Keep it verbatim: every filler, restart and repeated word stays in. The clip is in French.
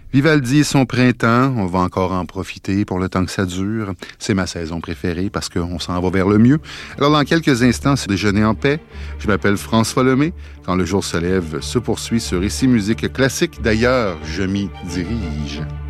Vivaldi et son printemps, on va encore en profiter pour le temps que ça dure. C'est ma saison préférée parce qu'on s'en va vers le mieux. Alors, dans quelques instants, c'est Déjeuner en paix. Je m'appelle François Lemay. Quand le jour se lève, se poursuit ce récit musique classique. D'ailleurs, je m'y dirige.